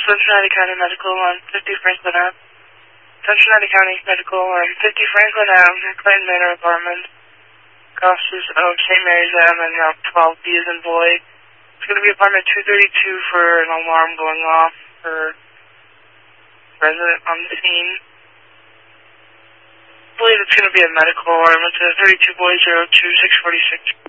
Cincinnati County Medical on 50 Franklin Ave. Cincinnati County Medical on 50 Franklin Ave, Clayton Manor Apartment. Offices of St. Mary's Ave and Route 12B as in boy. It's going to be apartment 232 for an alarm going off for resident on the scene. I believe it's going to be a medical alarm. It's a 32 boy 02646.